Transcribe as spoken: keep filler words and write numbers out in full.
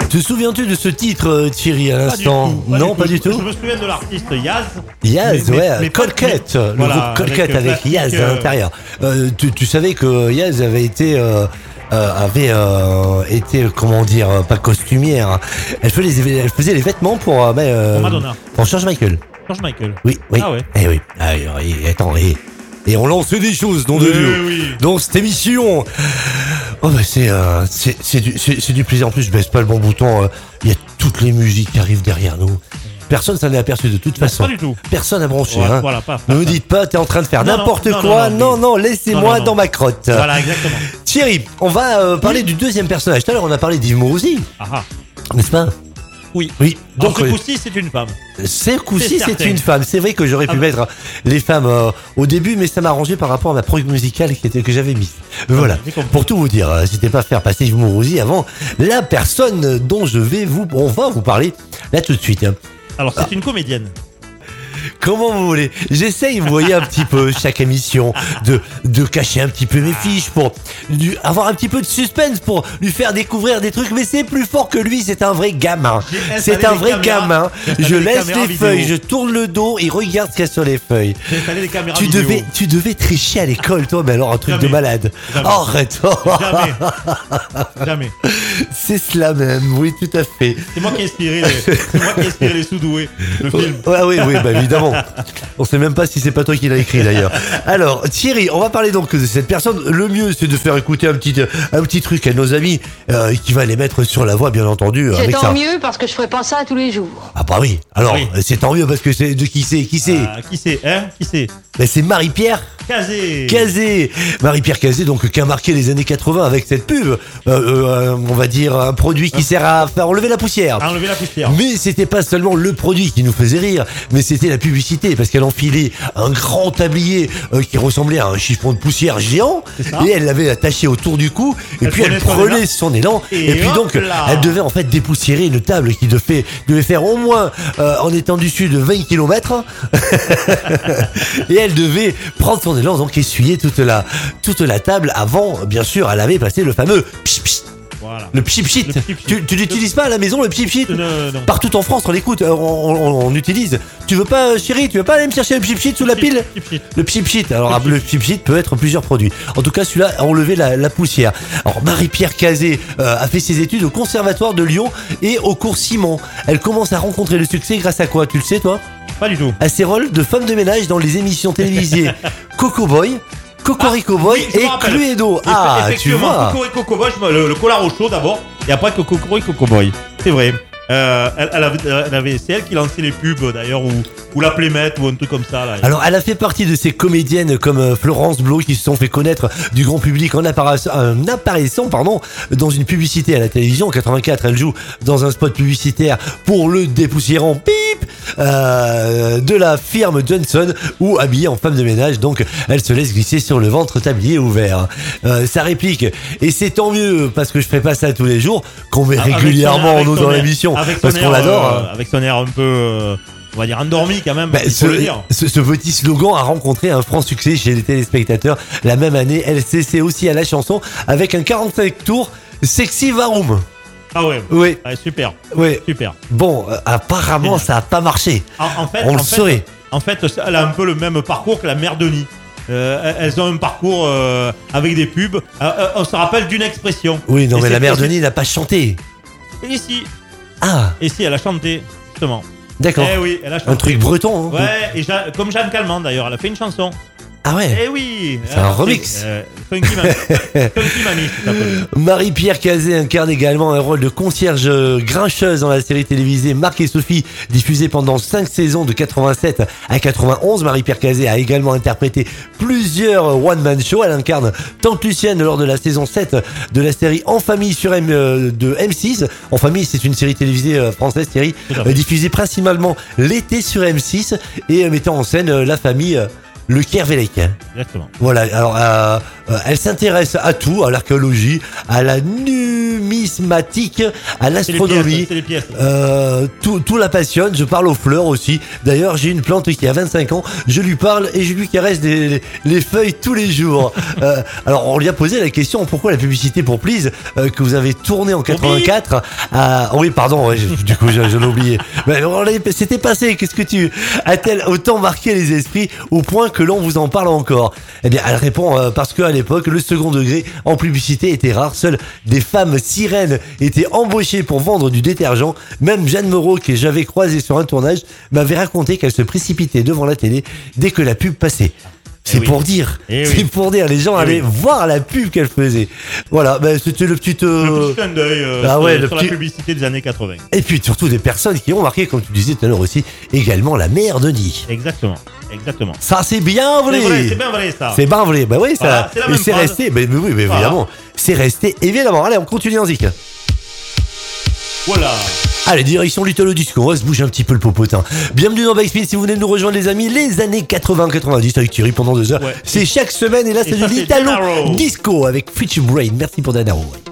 Te souviens-tu de ce titre, Thierry, à l'instant? Non, pas du tout. Je me souviens de l'artiste Yaz. Yaz, mais, ouais, mais, Colquette, le voilà, groupe Colquette avec, avec Yaz euh... à l'intérieur. Euh, tu, tu savais que Yaz avait été, euh, euh, avait euh, été, comment dire, pas costumière. Elle faisait, elle faisait les vêtements pour, euh, euh, pour Madonna. Pour George Michael. George Michael. Oui, oui. Ah ouais. Eh oui. Ah, et, attends, et, et on lance des choses, nom de oui, Dieu. Oui. Dans cette émission. Oh bah c'est, euh, c'est, c'est, du, c'est, c'est du plaisir. En plus, je baisse pas le bon bouton. Il euh, y a toutes les musiques qui arrivent derrière nous. Personne s'en est aperçu de toute non, façon. Pas du tout. Personne n'a branché. Voilà, hein. voilà, pas, pas, ne me pas. dites pas, t'es en train de faire non, n'importe non, quoi. Non, non, non, non, laissez-moi non, non, non. dans ma crotte. Voilà, exactement. Thierry, on va euh, parler oui. du deuxième personnage. Tout à l'heure, on a parlé d'Yves Mourouzi. Ah ah. N'est-ce pas? Oui. Oui. Donc, ce coup-ci, c'est une femme. Ce coup-ci, c'est, c'est une femme. C'est vrai que j'aurais pu ah, mettre les femmes euh, au début, mais ça m'a arrangé par rapport à ma prog musicale qui était, que j'avais mise. Voilà. Pour tout vous dire, n'hésitez pas à faire passer Yves Mourouzi avant la personne dont je vais vous, on va vous parler là tout de suite. Alors, c'est ah. une comédienne. Comment vous voulez? J'essaye, vous voyez, un petit peu chaque émission de, de cacher un petit peu mes fiches pour lui, avoir un petit peu de suspense pour lui faire découvrir des trucs. Mais c'est plus fort que lui, c'est un vrai gamin. C'est un vrai caméras. gamin. Je laisse les, les feuilles, je tourne le dos, il regarde ce qu'il y a sur les feuilles. Les caméras tu, vidéo. devais, tu devais tricher à l'école, toi, mais alors un truc Jamais. de malade. Jamais. Oh, arrête. Jamais. Jamais. C'est cela même, oui, tout à fait. C'est moi qui ai inspiré les, c'est moi qui ai inspiré les Sous-doués, le film. Ouais, oui, oui, bah évidemment. On sait même pas si c'est pas toi qui l'as écrit d'ailleurs. Alors Thierry, on va parler donc de cette personne. Le mieux c'est de faire écouter un petit un petit truc à nos amis euh, qui va les mettre sur la voie bien entendu. C'est avec tant ça. mieux parce que je ferai pas ça tous les jours. Ah bah oui. Alors oui. c'est tant mieux parce que c'est de qui c'est qui c'est euh, Qui c'est hein Qui c'est ben, c'est Marie-Pierre Cazé. Cazé. Marie-Pierre Cazé, donc qui a marqué les années quatre-vingts avec cette pub. Euh, euh, on va dire un produit qui sert à faire enlever la poussière. À enlever la poussière. Mais c'était pas seulement le produit qui nous faisait rire, mais c'était la publicité parce qu'elle enfilait un grand tablier euh, qui ressemblait à un chiffon de poussière géant et elle l'avait attaché autour du cou et elle puis elle prenait son élan et, et puis donc là. elle devait en fait dépoussiérer une table qui devait, devait faire au moins euh, en étant dessus de vingt kilomètres et elle devait prendre son élan, donc essuyer toute la, toute la table avant, bien sûr, elle avait passé le fameux psh psh. Voilà. Le pchip-chit. Tu, tu l'utilises pas à la maison, le pchip-chit? Non, non. Partout en France, on l'écoute, on, on, on utilise. Tu veux pas, chérie, tu veux pas aller me chercher le pchip-chit sous la pile? Le pchip-chit. Alors, le pchip-chit peut être plusieurs produits. En tout cas, celui-là a enlevé la, la poussière. Alors, Marie-Pierre Cazé euh, a fait ses études au Conservatoire de Lyon et au cours Simon. Elle commence à rencontrer le succès grâce à quoi? Tu le sais, toi? Pas du tout. À ses rôles de femme de ménage dans les émissions télévisées Coco Boy, Cocorico ah, Boy oui, et Cluedo. Ah, tu vois. Cocorico Boy, le, le collar au chaud d'abord, et après Cocorico Boy. C'est vrai. Euh, elle, elle, avait, elle avait, c'est elle qui lançait les pubs d'ailleurs, ou, ou la Playmet ou un truc comme ça. Là. Alors, elle a fait partie de ces comédiennes comme Florence Blo qui se sont fait connaître du grand public en apparaissant, en apparaissant pardon, dans une publicité à la télévision. En quatre-vingt-quatre, elle joue dans un spot publicitaire pour le dépoussiérant Pip euh, de la firme Johnson, ou habillée en femme de ménage. Donc, elle se laisse glisser sur le ventre tablier ouvert. Euh, sa réplique, et c'est tant mieux parce que je ferai pas ça tous les jours, qu'on met avec régulièrement nous dans l'émission. Parce qu'on l'adore. Euh, avec son air un peu, euh, on va dire, endormi quand même. Bah, ce, le dire. Ce, ce petit slogan a rencontré un franc succès chez les téléspectateurs. La même année, elle s'essaie aussi à la chanson avec un quarante-cinq tours Sexy Varum. Ah ouais. Oui. Ah, super. Oui. Super. Bon, euh, apparemment, bien. Ça a pas marché. En, en fait, on en le fait, saurait. En fait, elle a un peu le même parcours que la mère Denis. Euh, elles ont un parcours euh, avec des pubs. Euh, on se rappelle d'une expression. Oui, non, et mais la mère Denis n'a pas chanté. Et si. Ah. Et si, elle a chanté, justement. D'accord. Eh oui, elle a chanté. Un truc breton. Hein. Ouais, et Jean, comme Jeanne Calment d'ailleurs, elle a fait une chanson. Ah ouais. Eh oui. C'est un remix. Euh, Funky Mamie. Funky Mamie, ça s'appelle. Marie-Pierre Cazé incarne également un rôle de concierge grincheuse dans la série télévisée Marc et Sophie, diffusée pendant cinq saisons de quatre-vingt-sept à quatre-vingt-onze. Marie-Pierre Cazé a également interprété plusieurs one-man shows. Elle incarne Tante Lucienne lors de la saison sept de la série En Famille sur M, euh, de M six. En Famille, c'est une série télévisée euh, française, Thierry, euh, diffusée principalement l'été sur M six et euh, mettant en scène euh, la famille... Euh, Le Kervelec. Exactement. Voilà, alors euh, euh, elle s'intéresse à tout, à l'archéologie, à la nu numismatique à C'est les l'astronomie. pièces, c'est les pièces. Euh, tout, tout la passionne, je parle aux fleurs aussi. D'ailleurs, j'ai une plante qui a vingt-cinq ans, je lui parle et je lui caresse des, les, les feuilles tous les jours. Euh, alors, on lui a posé la question, pourquoi la publicité pour Please, euh, que vous avez tournée en quatre-vingt-quatre à... Oui, pardon, ouais, je- du coup, je, je l'ai oublié. Mais on l'a- c'était passé, qu'est-ce que tu... A-t-elle autant marqué les esprits au point que l'on vous en parle encore? Eh bien, elle répond, euh, parce qu'à l'époque, le second degré en publicité était rare, seules des femmes sirènes étaient embauchées pour vendre du détergent. Même Jeanne Moreau, que j'avais croisée sur un tournage, m'avait raconté qu'elle se précipitait devant la télé dès que la pub passait. C'est oui. pour dire, Eh c'est oui. pour dire, les gens Eh allaient oui. voir la pub qu'elle faisait. Voilà, ben c'était le petit... euh, Le petit clin d'œil euh, ah sur, ouais, le sur petit- la publicité des années quatre-vingts. Et puis surtout des personnes qui ont marqué, comme tu disais tout à l'heure aussi, également la mère de Nid. Exactement, exactement. Ça c'est bien vrai. C'est vrai, c'est bien vrai ça. C'est bien vrai. Ben oui, ça. Voilà, c'est la et même c'est phrase. resté. Ben oui, mais Voilà. évidemment. C'est resté évidemment. Allez, on continue en zik. Voilà. Allez, direction l'Italo Disco, on va se bouger un petit peu le popotin. Bienvenue dans Backspin, si vous venez de nous rejoindre les amis, les années quatre-vingts quatre-vingt-dix avec Thierry pendant deux heures. Ouais. C'est chaque semaine et là c'est Et de ça, c'est l'Italo Danaro. Disco avec Fritz Brain. Merci pour Danaro.